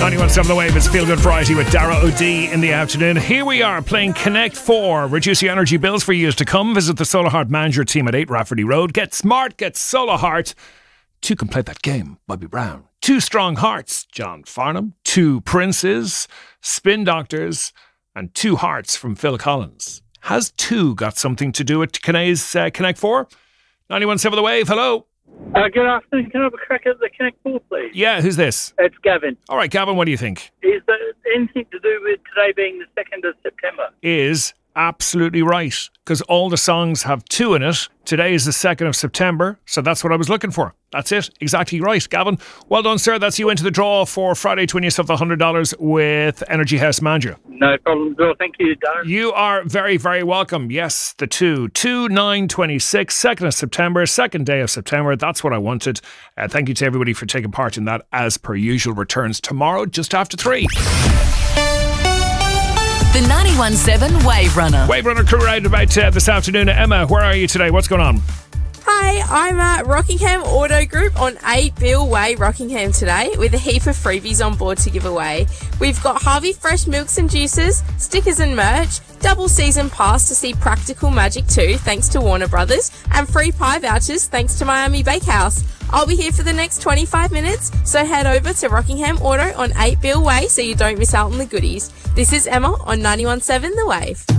91.7 The Wave. It's Feel Good Variety with Dara O'D in the afternoon. Here we are playing Connect 4. Reduce your energy bills for years to come. Visit the Solar Heart Manager team at 8 Rafferty Road. Get smart, get Solar Heart. 2 can play that game. Bobby Brown. 2 Strong Hearts. John Farnham. 2 Princes. Spin Doctors. And 2 Hearts from Phil Collins. Has 2 got something to do with Connect 4? 91.7 The Wave. Hello. Good afternoon. Can I have a crack at the Connect 4, please? Yeah, who's this? It's Gavin. All right, Gavin, what do you think? Is there anything to do with today being the 2nd of September? Is absolutely right, because all the songs have 2 in it. Today is the 2nd of September, so that's what I was looking for. That's it. Exactly right, Gavin. Well done, sir. That's you into the draw for Friday to win yourself the $100 with Energy House Manager. No problem at all. Thank you, Darren. You are very, very welcome. Yes, the 2/9/26, 2nd of September, 2nd day of September. That's what I wanted. Thank you to everybody for taking part in that. As per usual, returns tomorrow just after 3. The 91.7 Wave Runner. Wave Runner crew right about this afternoon. Emma, where are you today? What's going on? Hi, I'm at Rockingham Auto Group on 8 Bill Way, Rockingham today with a heap of freebies on board to give away. We've got Harvey Fresh Milks and Juices, stickers and merch, double season pass to see Practical Magic 2 thanks to Warner Brothers, and free pie vouchers thanks to Miami Bakehouse. I'll be here for the next 25 minutes, so head over to Rockingham Auto on 8 Bill Way so you don't miss out on the goodies. This is Emma on 91.7 The Wave.